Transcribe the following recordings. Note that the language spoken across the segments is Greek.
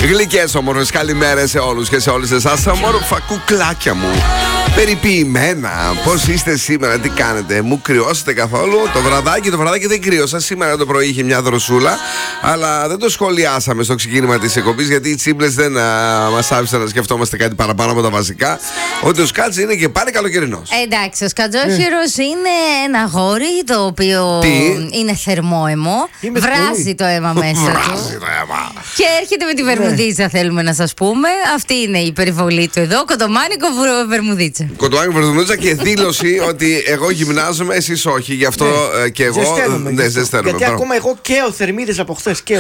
Γλυκές όμορφες καλημέρες σε όλους και σε όλες εσάς. Όμορφα κουκλάκια μου, περιποιημένα. Πώς είστε σήμερα, τι κάνετε, μου κρυώσετε καθόλου? Το βραδάκι δεν κρύωσα. Σήμερα το πρωί είχε μια δροσούλα, αλλά δεν το σχολιάσαμε στο ξεκίνημα της εκπομπής, γιατί οι τσίμπλες δεν μας άφησαν να σκεφτόμαστε κάτι παραπάνω από τα βασικά. Ότι ο Σκάτς είναι και πάλι καλοκαιρινός. Εντάξει, ο Σκατζόχυρος είναι ένα αγόρι το οποίο είναι θερμόαιμο. Βράζει το αίμα μέσα του. Και έρχεται με τη βερμουδίτσα, θέλουμε να σας πούμε. Αυτή είναι η περιβολή του εδώ. Κοντομάνικο βερμουδίτσα. Κοντομάνικο βερμουδίτσα και δήλωση ότι εγώ γυμνάζομαι, εσείς όχι. Γι' αυτό και εγώ. Ζεσταίνομαι. Γιατί ακόμα εγώ καίω θερμίδες από χθες. Καίω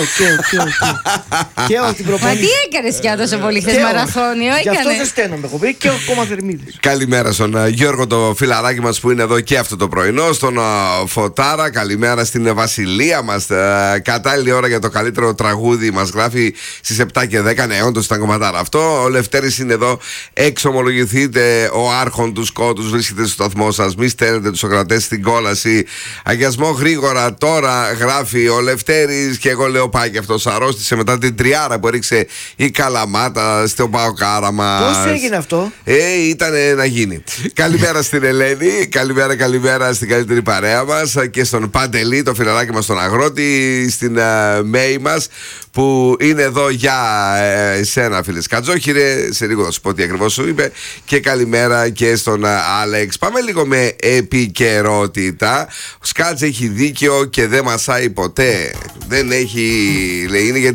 την προπόνηση. Μα τι έκανες πια τόσο πολύ χθες, μαραθώνιο? Γι' αυτό ζεσταίνομαι. Εγώ και ακόμα θερμίδες. Καλημέρα στον Γιώργο, το φιλαράκι μας που είναι εδώ και αυτό το πρωινό. Στον Φωτάρα, καλημέρα στην Βασιλεία μας. Κατάλληλη ώρα για το καλύτερο τραγούδι, μας γράφει στις 7 και 10. Ναι, όντως ήταν κομματάρα αυτό. Ο Λευτέρης είναι εδώ. Εξομολογηθείτε, ο άρχον του σκότους βρίσκεται στο σταθμό σας. Μη στέλνετε τους ακροατές στην κόλαση. Αγιασμό γρήγορα τώρα, γράφει ο Λευτέρης. Και εγώ λέω πάει και αυτός. Αρρώστησε μετά την τριάρα που έριξε η Καλαμάτα στο Παοκάρα μας. Πώς έγινε αυτό? Ήταν να γίνει. Καλημέρα στην Ελένη. Καλημέρα στην καλύτερη παρέα μας. Και στον Παντελή, το φιλαράκι μας, τον αγρότη. Στην Μέη μας που είναι εδώ για εσένα, φίλε Σκατζόχυρε. Σε λίγο θα σου πω τι ακριβώς σου είπε. Και καλημέρα και στον Άλεξ. Πάμε λίγο με επικαιρότητα. Ο Σκάτς έχει δίκιο και δεν μασάει ποτέ. Δεν έχει. Λέει, είναι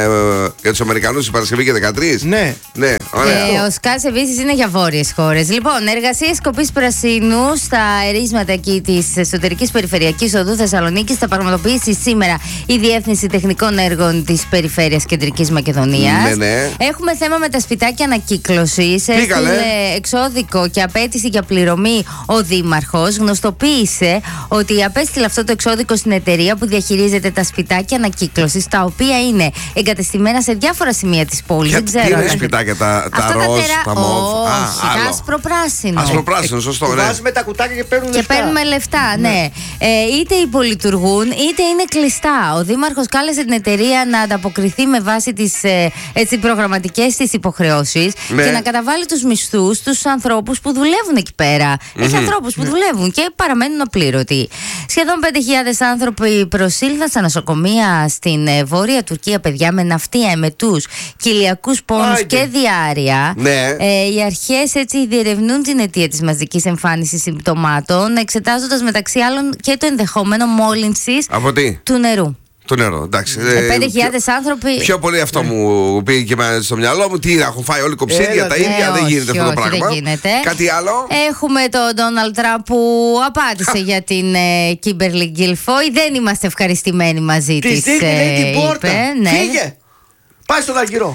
για τους Αμερικανούς η Παρασκευή και 13. Ναι. Ωραία. Ο Σκάτς επίσης είναι για βόρειες χώρες. Λοιπόν, εργασίες σκοπής πρασίνου στα ερίσματα εκεί της εσωτερικής περιφερειακής οδού Θεσσαλονίκης θα πραγματοποιήσει σήμερα η Διεύθυνση Τεχνικών Έργων της Περιφέρειας Κεντρικής Μακεδονίας. Ναι. Έχουμε θέμα με τα σπιτάκια ανακύκλωσης. Έστειλε εξώδικο και απέτηση για πληρωμή ο Δήμαρχος. Γνωστοποίησε ότι απέστειλε αυτό το εξώδικο στην εταιρεία που διαχειρίζεται τα σπιτάκια ανακύκλωσης, τα οποία είναι εγκατεστημένα σε διάφορα σημεία της πόλης. Δεν ξέρω. Τι είναι σπιτάκια, τα ροζ, τα μοβ? Όχι, άσπρο-πράσινο. Άσπρο-πράσινο, σωστό. Βάζουμε τα κουτάκια και παίρνουν λεφτά. Και παίρνουμε λεφτά, ναι. Είτε υπολειτουργούν, είτε είναι κλειστά. Ο Δήμαρχος κάλεσε την εταιρεία να ανταποκριθεί με βάση τις προγραμματικές της υποχρεώσεις και να καταβάλει τους μισθούς στους ανθρώπους που δουλεύουν εκεί πέρα. Έχει ανθρώπους που δουλεύουν και παραμένουν απλήρωτοι. Σχεδόν 5.000 άνθρωποι προσήλθαν στα νοσοκομεία στην Βόρεια Τουρκία, παιδιά, με ναυτία, εμετούς, κοιλιακούς πόνους και διάρρεια. Οι αρχές έτσι διερευνούν την αιτία της μαζικής εμφάνισης συμπτωμάτων, εξετάζοντας μεταξύ άλλων και το ενδεχόμενο μόλυνσης του νερού. Το νερό, εντάξει. 5.000 άνθρωποι. Πιο πολύ αυτό μου πήγε και στο μιαλό μου. Τι έχουν φάει όλοι κοψίδια, τα ίδια. Δεν γίνεται αυτό το πράγμα. Δεν γίνεται. Κάτι άλλο? Έχουμε τον Ντόναλντ Τραμπ που απάντησε για την Κίμπερλι Γκίλφοϊ. Δεν είμαστε ευχαριστημένοι μαζί της. Της δείχνει την πόρτα. Φύγε! Πάει στον Αργυρό.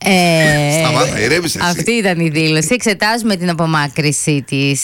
Σταμάτα, ηρέμησε. Αυτή ήταν η δήλωση. Εξετάζουμε την απομάκρυνση της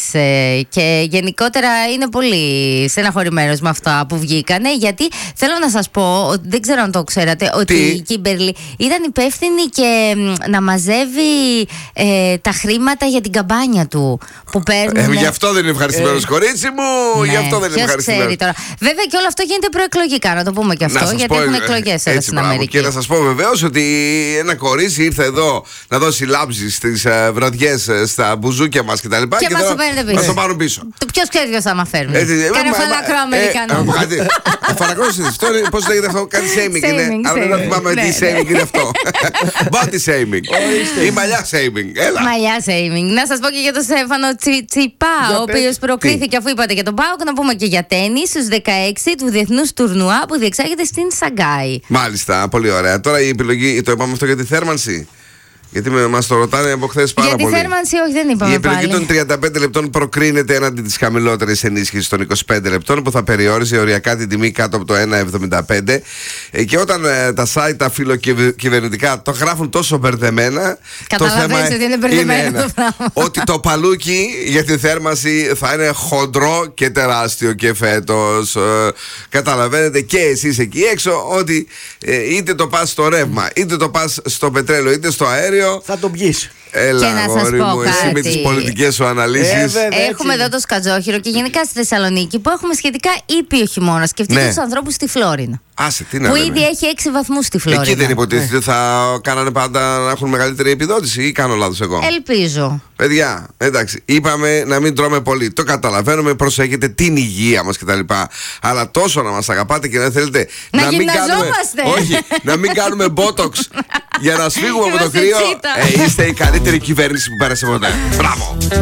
και γενικότερα είναι πολύ στεναχωρημένος με αυτά που βγήκανε, γιατί θέλω να σας πω, δεν ξέρω αν το ξέρατε, ότι η Κίμπερλι ήταν υπεύθυνη και να μαζεύει τα χρήματα για την καμπάνια του που παίρνουν. Γι' αυτό δεν είναι ευχαριστημένος, κορίτσι μου. Γι' αυτό δεν είναι ευχαριστημένος. Βέβαια και όλο αυτό γίνεται προεκλογικά, να το πούμε και αυτό, γιατί έχουν εκλογές εδώ στην Αμερική. Και να σας πω βεβαίως ότι ένα κορίτσι ήρθε εδώ να δώσει λάμψη στις βραδιές στα μπουζούκια μας κτλ. Και μας το παίρνετε πίσω. Μας το πάρουν πίσω. Ποιος ξέρει ποιος θα μαθαίνουν. Κάνα φαλακρό Αμερικανό. Φαλακρό είναι. Πώς λέγεται αυτό? Κάτι shaming είναι. Αλλά δεν θυμάμαι τι shaming είναι αυτό. Body shaming. Ή μαλλιά shaming. Μαλλιά shaming. Να σας πω και για τον Στέφανο Τσιπά, ο οποίος προκρίθηκε, αφού είπατε για τον ΠΑΟΚ, να πούμε και για τένις στους 16 του διεθνούς τουρνουά που διεξάγεται στην Σαγκάη. Μάλιστα, πολύ ωραία. Τώρα η επιλογή, το είπαμε αυτό για τη θέρμανση. Γιατί μας το ρωτάνε από χθες πάρα πολύ. Για τη θέρμανση, όχι, δεν είπαμε. Η επιλογή των 35 λεπτών προκρίνεται έναντι της χαμηλότερης ενίσχυσης των 25 λεπτών, που θα περιόριζε οριακά την τιμή κάτω από το 1,75. Και όταν τα site τα φιλοκυβερνητικά το γράφουν τόσο μπερδεμένα, το θέμα ότι είναι μπερδεμένο το πράγμα. Ότι το παλούκι για τη θέρμανση θα είναι χοντρό και τεράστιο και φέτος. Καταλαβαίνετε και εσείς εκεί έξω ότι είτε το πας στο ρεύμα, είτε το πας στο πετρέλαιο, είτε στο αέριο, θα τον πιείς. Έλα, και να σας αγόρι πω μου, εσύ με κάτι. τις πολιτικές σου αναλύσεις. Έχουμε εδώ το Σκατζόχυρο και γενικά στη Θεσσαλονίκη που έχουμε σχετικά ήπιο χειμώνα. Σκεφτείτε τους ανθρώπους στη Φλόρινα. Άσε, τι να Που λέμε. ήδη έχει 6 βαθμούς στη Φλόρινα. Εκεί δεν υποτίθεται ότι θα κάνανε πάντα να έχουν μεγαλύτερη επιδότηση ή κάνω λάθος εγώ? Ελπίζω. Παιδιά, εντάξει, είπαμε να μην τρώμε πολύ. Το καταλαβαίνουμε, προσέχετε την υγεία μας κτλ. Αλλά τόσο να μας αγαπάτε και να θέλετε Να μην κάνουμε. γυμναζόμαστε. Όχι, να μην κάνουμε botox για να σφύγουμε από το Είμαστε κρύο. τσίτα. Είστε η καλύτερη κυβέρνηση που πέρασε ποτέ. Μπράβο.